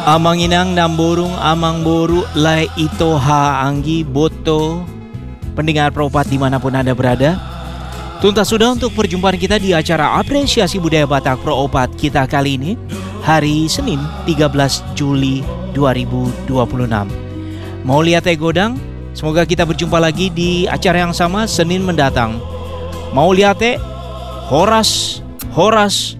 Amanginang namborung amang boru lai itoha anggi boto. Pendengar Prabhupada dimanapun Anda berada, tuntas sudah untuk perjumpaan kita di acara Apresiasi Budaya Batak Prabhupada kita kali ini, hari Senin 13 Juli 2026. Mau lihat godang? Semoga kita berjumpa lagi di acara yang sama Senin mendatang. Mau lihat Horas